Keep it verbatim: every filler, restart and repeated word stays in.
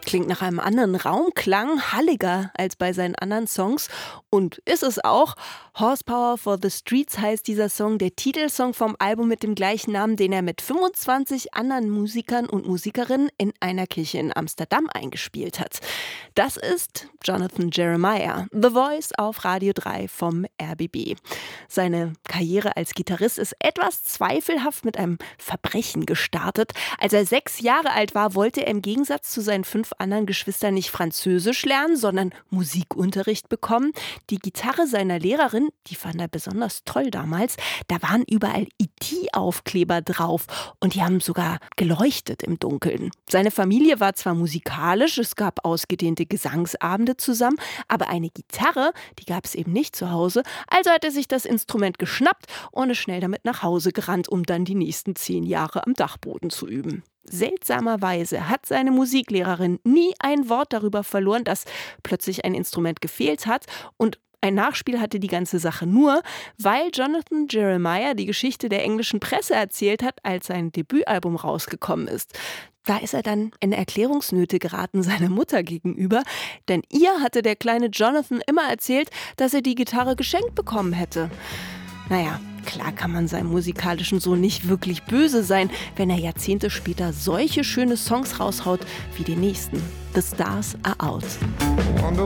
Klingt nach einem anderen Raumklang, halliger als bei seinen anderen Songs. Und ist es auch. Horsepower for the Streets heißt dieser Song, der Titelsong vom Album mit dem gleichen Namen, den er mit fünfundzwanzig anderen Musikern und Musikerinnen in einer Kirche in Amsterdam eingespielt hat. Das ist Jonathan Jeremiah, The Voice auf Radio drei vom R B B. Seine Karriere als Gitarrist ist etwas zweifelhaft mit einem Verbrechen gestartet. Als er sechs Jahre alt war, wollte er im Gegensatz zu seinen fünf anderen Geschwistern nicht Französisch lernen, sondern Musikunterricht bekommen. Die Gitarre seiner Lehrerin, die fand er besonders toll damals, da waren überall E T-Aufkleber drauf und die haben sogar geleuchtet im Dunkeln. Seine Familie war zwar musikalisch, es gab ausgedehnte Gesangsabende zusammen, aber eine Gitarre, die gab es eben nicht zu Hause. Also hat er sich das Instrument geschnappt und ist schnell damit nach Hause gerannt, um dann die nächsten zehn Jahre am Dachboden zu üben. Seltsamerweise hat seine Musiklehrerin nie ein Wort darüber verloren, dass plötzlich ein Instrument gefehlt hat, und ein Nachspiel hatte die ganze Sache nur, weil Jonathan Jeremiah die Geschichte der englischen Presse erzählt hat, als sein Debütalbum rausgekommen ist. Da ist er dann in Erklärungsnöte geraten seiner Mutter gegenüber, denn ihr hatte der kleine Jonathan immer erzählt, dass er die Gitarre geschenkt bekommen hätte. Naja, klar kann man seinem musikalischen Sohn nicht wirklich böse sein, wenn er Jahrzehnte später solche schöne Songs raushaut wie den nächsten. The Stars Are Out.